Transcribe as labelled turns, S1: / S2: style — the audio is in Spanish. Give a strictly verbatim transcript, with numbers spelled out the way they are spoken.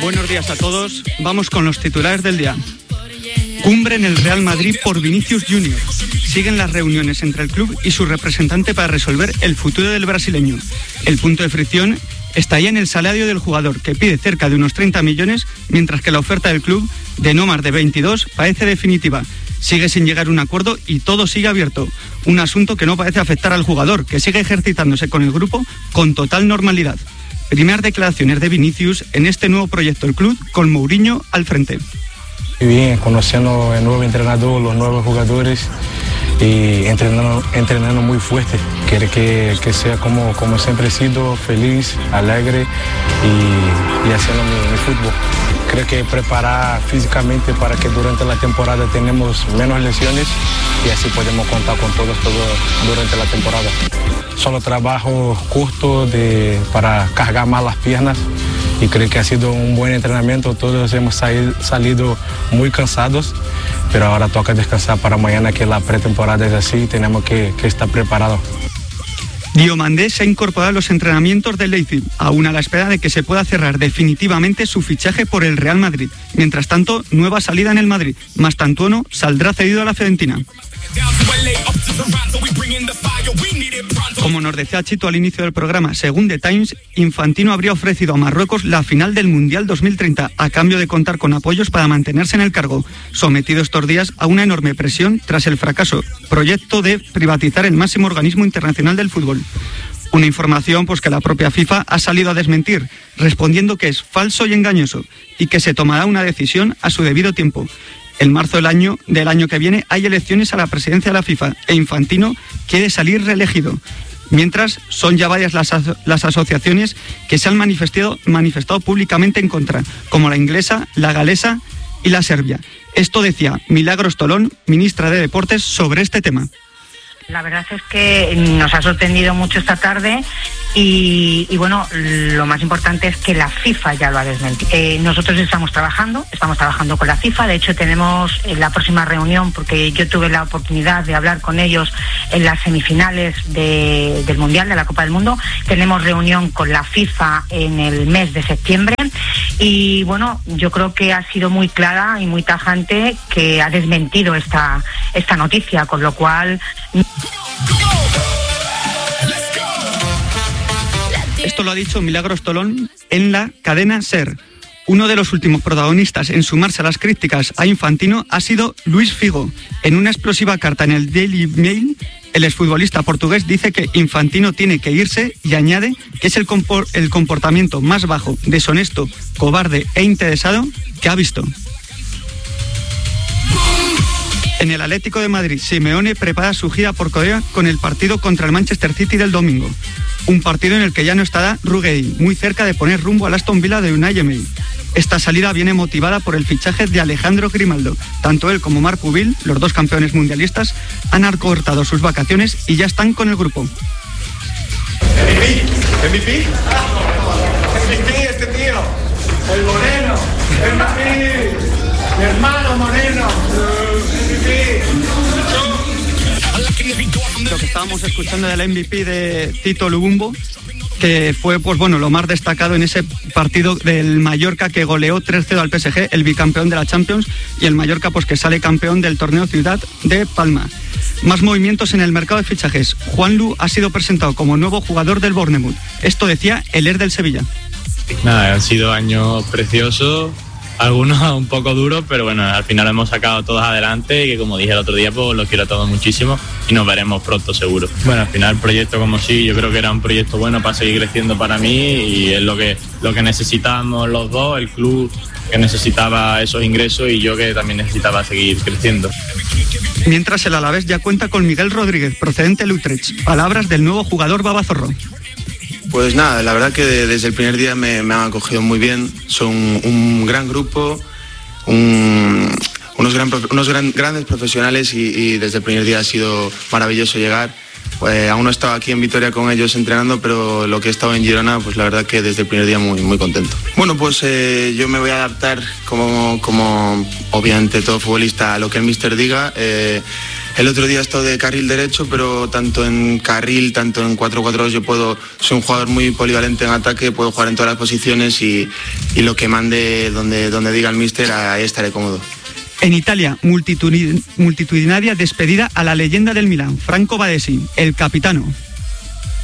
S1: Buenos días a todos. Vamos con los titulares del día. Cumbre en el Real Madrid por Vinicius Junior. Siguen las reuniones entre el club y su representante para resolver el futuro del brasileño. El punto de fricción está ahí en el salario del jugador, que pide cerca de unos treinta millones, mientras que la oferta del club, de no más de veintidós, parece definitiva. Sigue sin llegar a un acuerdo y todo sigue abierto. Un asunto que no parece afectar al jugador, que sigue ejercitándose con el grupo con total normalidad. Primeras declaraciones de Vinicius en este nuevo proyecto del club, con Mourinho al frente.
S2: Bien, conociendo el nuevo entrenador, los nuevos jugadores y entrenando, entrenando muy fuerte. Quiere que, que sea como, como siempre he sido, feliz, alegre y, y haciendo mi, mi fútbol. Creo que preparar físicamente para que durante la temporada tenemos menos lesiones y así podemos contar con todos todo durante la temporada. Solo trabajo corto de, para cargar más las piernas y creo que ha sido un buen entrenamiento. Todos hemos salido muy cansados, pero ahora toca descansar para mañana, que la pretemporada es así y tenemos que, que estar preparados.
S1: Diomandé se ha incorporado a los entrenamientos del Leipzig, aún a la espera de que se pueda cerrar definitivamente su fichaje por el Real Madrid. Mientras tanto, nueva salida en el Madrid. Mastantuono saldrá cedido a la Fiorentina. Como nos decía Chito al inicio del programa, según The Times, Infantino habría ofrecido a Marruecos la final del Mundial dos mil treinta a cambio de contar con apoyos para mantenerse en el cargo, sometido estos días a una enorme presión tras el fracaso proyecto de privatizar el máximo organismo internacional del fútbol. Una información pues que la propia FIFA ha salido a desmentir, respondiendo que es falso y engañoso y que se tomará una decisión a su debido tiempo. En marzo del año, del año que viene hay elecciones a la presidencia de la FIFA e Infantino quiere salir reelegido. Mientras, son ya varias las, aso- las asociaciones que se han manifestado, manifestado públicamente en contra, como la inglesa, la galesa y la serbia. Esto decía Milagros Tolón, ministra de Deportes, sobre este tema.
S3: La verdad es que nos ha sorprendido mucho esta tarde y, y bueno, lo más importante es que la FIFA ya lo ha desmentido. Eh, nosotros estamos trabajando, estamos trabajando con la FIFA, de hecho tenemos en la próxima reunión, porque yo tuve la oportunidad de hablar con ellos en las semifinales de, del Mundial, de la Copa del Mundo, tenemos reunión con la FIFA en el mes de septiembre y bueno, yo creo que ha sido muy clara y muy tajante que ha desmentido esta, esta noticia, con lo cual...
S1: Esto lo ha dicho Milagros Tolón en la cadena SER. Uno de los últimos protagonistas en sumarse a las críticas a Infantino ha sido Luis Figo. En una explosiva carta en el Daily Mail, el exfutbolista portugués dice que Infantino tiene que irse y añade que es el, compor- el comportamiento más bajo, deshonesto, cobarde e interesado que ha visto. En el Atlético de Madrid, Simeone prepara su gira por Corea con el partido contra el Manchester City del domingo. Un partido en el que ya no estará Ruggeri, muy cerca de poner rumbo al Aston Villa de Unai Emery. Esta salida viene motivada por el fichaje de Alejandro Grimaldo. Tanto él como Marc Pubil, los dos campeones mundialistas, han acortado sus vacaciones y ya están con el grupo.
S4: M V P, M V P, M V P este tío, el moreno, M V P, mi hermano moreno, M V P.
S1: Lo que estábamos escuchando del M V P de Tito Lubumbo, que fue pues bueno lo más destacado en ese partido del Mallorca que goleó tres cero al P S G, el bicampeón de la Champions, y el Mallorca pues que sale campeón del torneo Ciudad de Palma. Más movimientos en el mercado de fichajes. Juanlu ha sido presentado como nuevo jugador del Bournemouth. Esto decía el Er del Sevilla.
S5: Nada, han sido años preciosos, algunos un poco duros, pero bueno, al final hemos sacado todos adelante y que, como dije el otro día, pues los quiero a todos muchísimo y nos veremos pronto seguro. Bueno, al final el proyecto como sí, yo creo que era un proyecto bueno para seguir creciendo para mí y es lo que, lo que necesitábamos los dos, el club que necesitaba esos ingresos y yo que también necesitaba seguir creciendo.
S1: Mientras el Alavés ya cuenta con Miguel Rodríguez, procedente del Utrecht. Palabras del nuevo jugador babazorro.
S6: Pues nada, la verdad que desde el primer día me, me han acogido muy bien, son un gran grupo, un, unos, gran, unos gran, grandes profesionales y, y desde el primer día ha sido maravilloso llegar. Pues aún no he estado aquí en Vitoria con ellos entrenando, pero lo que he estado en Girona, pues la verdad que desde el primer día muy, muy contento. Bueno, pues eh, yo me voy a adaptar como, como obviamente todo futbolista a lo que el míster diga. Eh, el otro día he estado de carril derecho, pero tanto en carril, tanto en cuatro cuatro dos yo puedo, soy un jugador muy polivalente en ataque, puedo jugar en todas las posiciones y, y lo que mande, donde, donde diga el míster, ahí estaré cómodo.
S1: En Italia, multitudinaria despedida a la leyenda del Milán, Franco Badesi, el capitano.